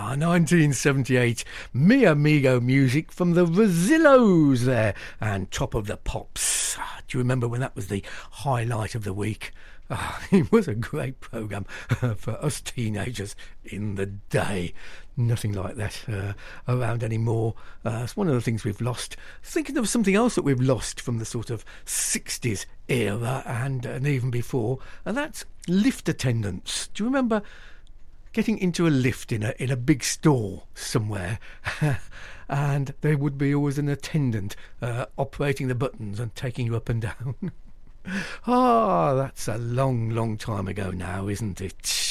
1978, Mi Amigo music from the Rosillos there, and Top of the Pops. Do you remember when that was the highlight of the week? It was a great programme for us teenagers in the day. Nothing like that around anymore. It's one of the things we've lost. Thinking of something else that we've lost from the sort of 60s era and even before, and that's lift attendants. Do you remember getting into a lift in a big store somewhere and there would be always an attendant operating the buttons and taking you up and down? That's a long, long time ago now, isn't it?